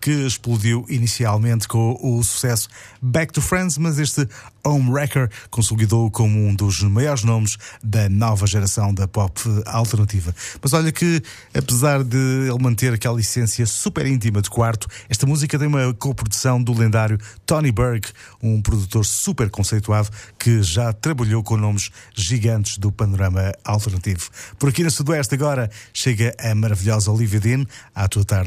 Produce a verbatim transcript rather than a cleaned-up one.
que explodiu inicialmente com o sucesso Back to Friends, mas este Homewrecker consolidou-o como um dos maiores nomes da nova geração da pop alternativa. Mas olha que, apesar de ele manter aquela essência super íntima de quarto, esta música tem uma coprodução do lendário Tony Berg, um produtor super conceituado que já trabalhou com nomes gigantes do panorama alternativo. Por aqui no Sudoeste agora chega a maravilhosa Olivia Dean, à tua tarde.